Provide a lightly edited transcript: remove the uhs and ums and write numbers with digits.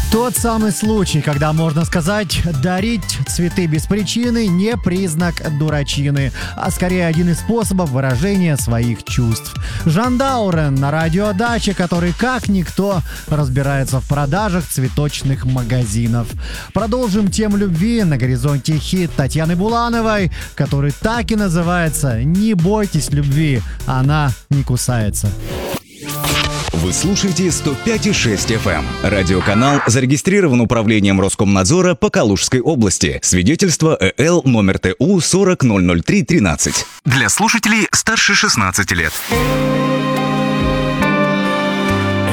Тот самый случай, когда можно сказать, дарить цветы без причины не признак дурачины, а скорее один из способов выражения своих чувств. Жан Даурен на радио Дача, который как никто разбирается в продажах цветочных магазинов. Продолжим тему любви. На горизонте хит Татьяны Булановой, который так и называется «Не бойтесь любви, она не кусается». Вы слушаете 105,6 FM. Радиоканал зарегистрирован управлением Роскомнадзора по Калужской области. Свидетельство ЭЛ номер ТУ 40 003 13. Для слушателей старше 16 лет.